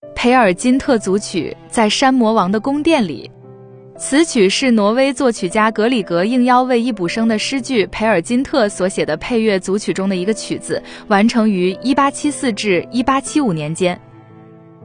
培尔金特组曲在山魔王的宫殿里。此曲是挪威作曲家格里格应邀为易卜生的诗句《培尔金特》所写的配乐组曲中的一个曲子，完成于1874至1875年间。